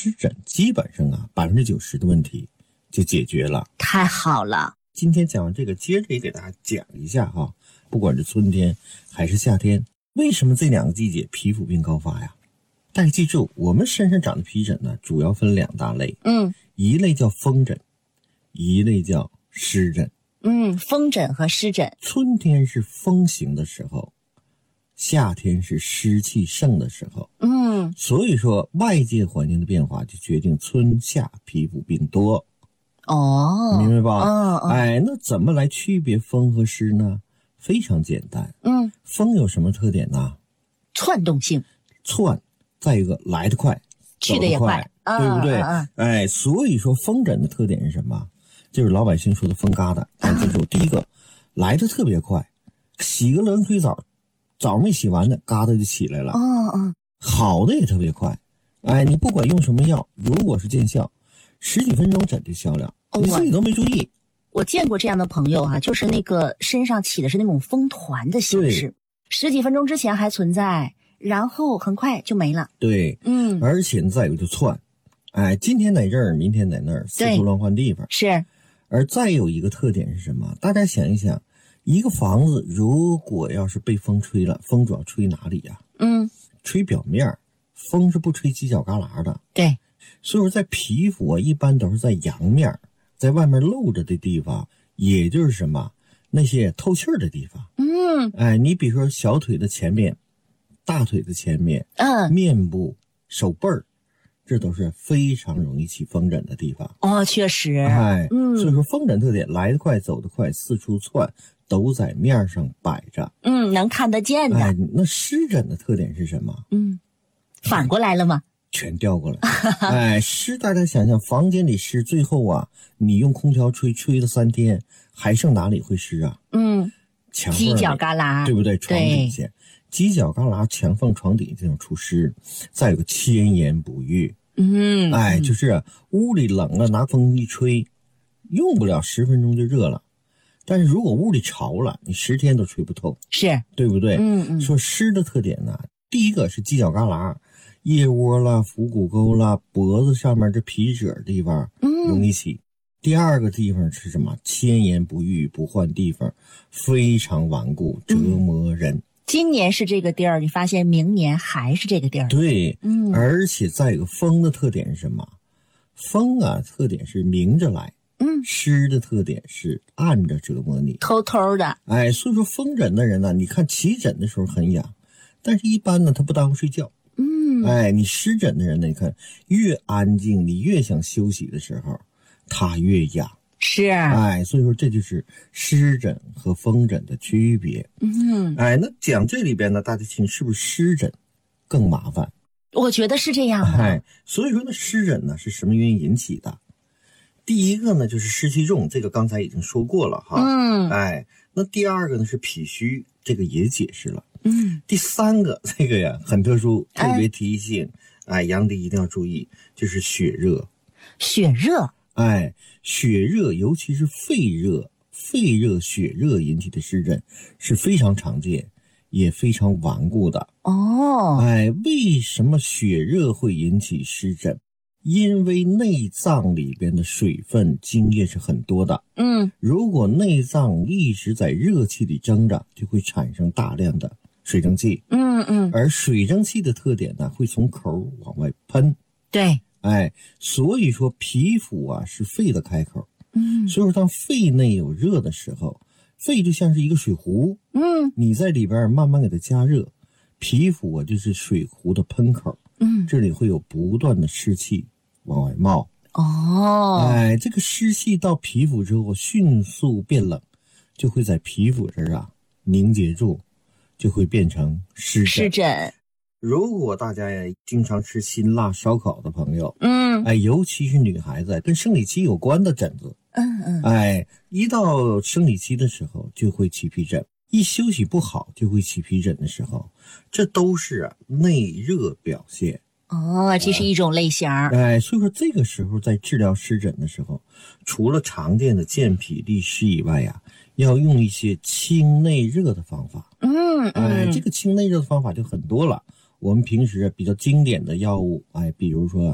湿疹，基本上90%的问题就解决了。 太好了。 今天讲完这个，接着也给大家讲一下哈，不管是春天还是夏天，为什么这2个季节皮肤病高发呀？大家记住，我们身上长的皮疹呢，主要分2大类。一类叫风疹，一类叫湿疹。 风疹和湿疹。 春天是风行的时候，夏天是湿气盛的时候。所以说外界环境的变化就决定春夏皮肤病多。明白吧？那怎么来区别风和湿呢？非常简单。风有什么特点呢？ 窜动性。 窜，再一个来得快， 去得也快， 对不对？所以说风疹的特点是什么？就是老百姓说的风疙瘩。记住，第一个来得特别快，洗个冷水澡，澡没洗完呢，疙瘩就起来了。好的也特别快。你不管用什么药，如果是见效，10几分钟疹就消了，你自己都没注意。 我见过这样的朋友就是那个身上起的是那种风团的形式，10几分钟之前还存在，然后很快就没了。 对，而且再有就窜，今天在这儿，明天在那儿，四处乱换地方。 是。 而再有一个特点是什么？大家想一想，一个房子如果要是被风吹了，风主要吹哪里呀？吹表面，风是不吹犄角旮旯的。对，所以说在皮肤一般都是在阳面，在外面露着的地方，也就是什么那些透气的地方。你比如说小腿的前面，大腿的前面，面部、手背儿，这都是非常容易起风疹的地方。确实。所以说风疹特点来得快，走得快，四处窜，都在面上摆着。 能看得见的。 那湿疹的特点是什么？ 反过来了吗？ 全调过来。湿，大家想想，房间里湿，最后你用空调吹了3天，还剩哪里会湿啊？墙缝、 犄角旮旯， 对不对？床底下，犄角旮旯、墙缝、床底这种出湿。再有个千言不愈。就是屋里冷了，拿风一吹，用不了10分钟就热了。但是如果屋里潮了，你10天都吹不透，是对不对？说湿的特点呢，第一个是犄角旮旯，腋窝啦、腹股沟啦、脖子上面这皮褶地方容易起。第二个地方是什么？千言不愈，不换地方，非常顽固，折磨人。 今年是这个地儿，你发现明年还是这个地儿。 对，而且再有个风的特点是什么？风特点是明着来，湿的特点是暗着折磨你， 偷偷的。 所以说风疹的人呢，你看起疹的时候很痒，但是一般呢他不耽误睡觉。你湿疹的人呢，你看越安静，你越想休息的时候，他越痒。是。所以说这就是湿疹和风疹的区别。那讲这里边呢，大家听是不是湿疹更麻烦？ 我觉得是这样的。 所以说呢，湿疹呢是什么原因引起的？第一个呢就是湿气重，这个刚才已经说过了哈。那第二个呢是脾虚，这个也解释了。第三个这个呀很特殊，特别提醒杨迪一定要注意，就是血热。 血热。 血热，尤其是肺热、血热引起的湿疹是非常常见，也非常顽固的。为什么血热会引起湿疹？因为内脏里边的水分、精液是很多的。如果内脏一直在热气里蒸着，就会产生大量的水蒸气。而水蒸气的特点呢，会从口往外喷。对。所以说皮肤是肺的开口。所以说当肺内有热的时候，肺就像是一个水壶。你在里边慢慢给它加热，皮肤就是水壶的喷口。这里会有不断的湿气往外冒。这个湿气到皮肤之后迅速变冷，就会在皮肤这儿凝结住，就会变成湿疹。如果大家经常吃辛辣烧烤的朋友，尤其是女孩子跟生理期有关的疹子，一到生理期的时候就会起皮疹，一休息不好就会起皮疹的时候，这都是内热表现。 这是一种类型。 所以说这个时候在治疗湿疹的时候，除了常见的健脾利湿以外要用一些清内热的方法。这个清内热的方法就很多了。我们平时比较经典的药物，比如说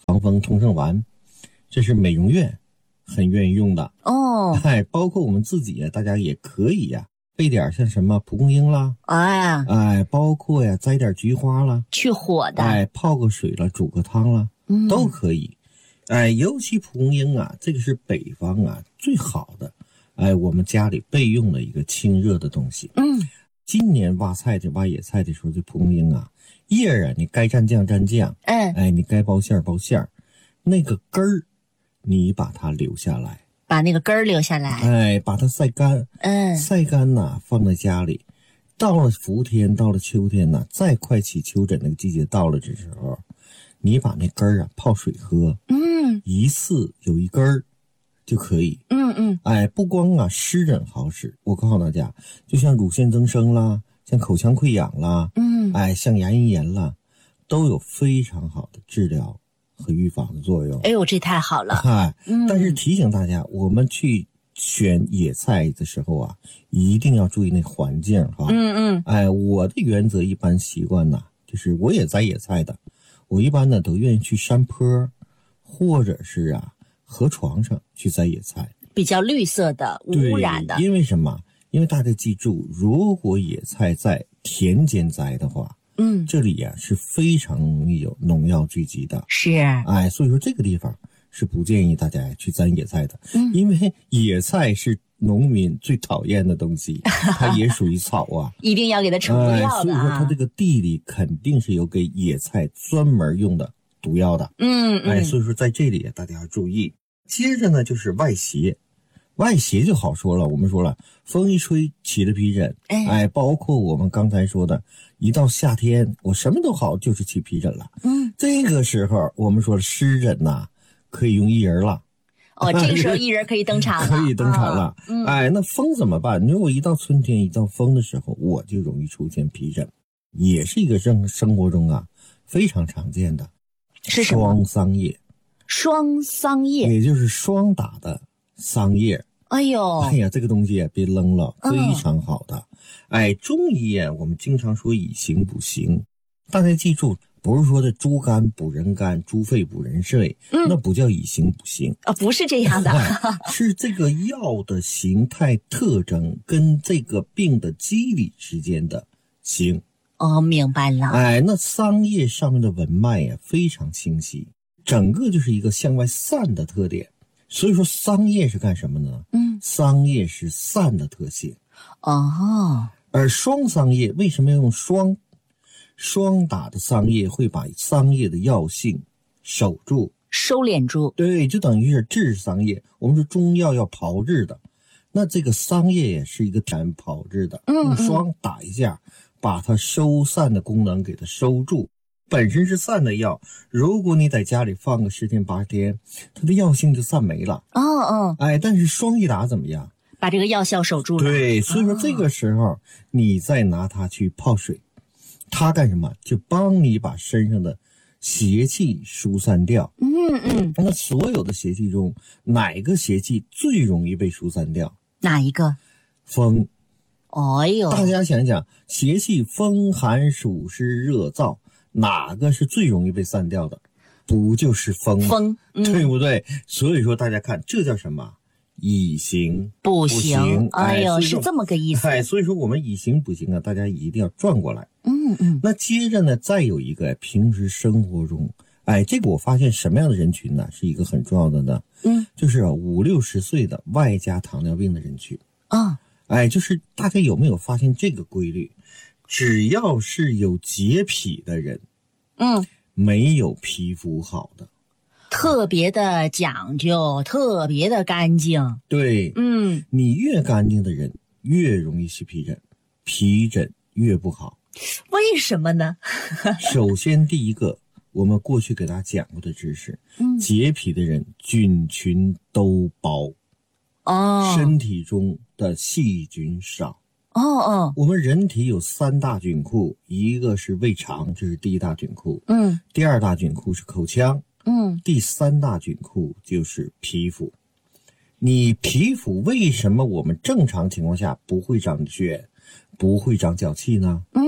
防风通圣丸，这是美容院很愿意用的哦。 包括我们自己大家也可以备点像什么蒲公英啦，包括栽点菊花啦， 去火的， 泡个水了，煮个汤了，都可以。尤其蒲公英这个是北方最好的，我们家里备用的一个清热的东西。今年挖野菜的时候，这蒲公英叶你该蘸酱蘸酱，你该包馅包馅，那个根儿你把它留下来， 把那个根儿留下来， 把它晒干，晒干放在家里，到了伏天，到了秋天再快起秋疹那个季节到了这时候，你把那根儿泡水喝，一次有一根儿就可以。不光湿疹好使，我告诉大家，就像乳腺增生啦，像口腔溃疡啦，像牙龈炎啦，都有非常好的治疗和预防的作用。 哎呦，这太好了！ 但是提醒大家，我们去选野菜的时候一定要注意那环境我的原则一般习惯就是我也摘野菜的，我一般都愿意去山坡或者是河床上去摘野菜， 比较绿色的、无污染的。 因为什么？因为大家记住，如果野菜在田间摘的话，这里是非常容易有农药聚集的。 是， 所以说这个地方是不建议大家去摘野菜的，因为野菜是农民最讨厌的东西，它也属于草一定要给它除毒药的所以说它这个地里肯定是有给野菜专门用的毒药的。所以说在这里大家要注意。接着呢就是外邪。外邪就好说了，我们说了，风一吹起了皮疹，包括我们刚才说的，一到夏天我什么都好，就是起皮疹了。这个时候我们说了，湿疹可以用薏仁了。 这个时候薏仁可以登场了， 可以登场了。那风怎么办？如果一到春天，一到风的时候，我就容易出现皮疹，也是一个生活中非常常见的。 是什么？ 双桑叶。 双桑叶， 也就是霜打的桑叶。 哎呀， 这个东西别扔了，非常好的。中医我们经常说以形补形，大家记住，不是说的猪肝补人肝，猪肺补人肺，那不叫以形补形不是这样的是这个药的形态特征跟这个病的机理之间的形。 明白了。 那桑叶上面的纹脉非常清晰，整个就是一个向外散的特点。所以说桑叶是干什么呢？桑叶是散的特性。而双桑叶为什么要用双？霜打的桑叶会把桑叶的药性守住， 收敛住。 对，就等于是治桑叶。我们说中药要炮制的，那这个桑叶也是一个全炮制的，用霜打一下，把它收散的功能给它收住。本身是散的药，如果你在家里放个10天8天，它的药性就散没了。但是霜一打怎么样？ 把这个药效守住了。 对，所以说这个时候你再拿它去泡水，它干什么？就帮你把身上的邪气疏散掉。那所有的邪气中，哪个邪气最容易被疏散掉？ 哪一个？ 风。 大家想想，邪气风寒暑湿热燥，哪个是最容易被散掉的？不就是风，对不对？所以说大家看，这叫什么？以形补形。 是这么个意思。 所以说我们以形补形大家一定要转过来。那接着呢，再有一个平时生活中，这个我发现什么样的人群呢，是一个很重要的呢？就是50、60岁的外加糖尿病的人群。就是大家有没有发现这个规律？只要是有洁癖的人，没有皮肤好的， 特别的讲究，特别的干净。 对，你越干净的人越容易起皮疹，皮疹越不好。 为什么呢？ 首先第一个，我们过去给大家讲过的知识，洁癖的人菌群都薄，身体中的细菌少。我们人体有3大菌库，一个是胃肠，这是第一大菌库。第2大菌库是口腔。第3大菌库就是皮肤。你皮肤为什么我们正常情况下不会长癣，不会长脚气呢？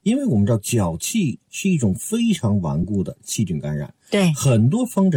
因为我们知道脚气是一种非常顽固的细菌感染， 对， 很多风疹